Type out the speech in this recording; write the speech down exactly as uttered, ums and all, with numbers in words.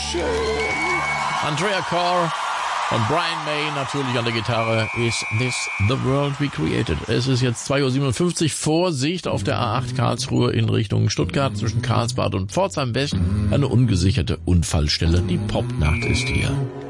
schön. Andrea Corr und Brian May natürlich an der Gitarre. Is this the world we created? Es ist jetzt zwei Uhr siebenundfünfzig. Vorsicht auf der A acht Karlsruhe in Richtung Stuttgart zwischen Karlsbad und Pforzheim West. Eine ungesicherte Unfallstelle. Die Popnacht ist hier.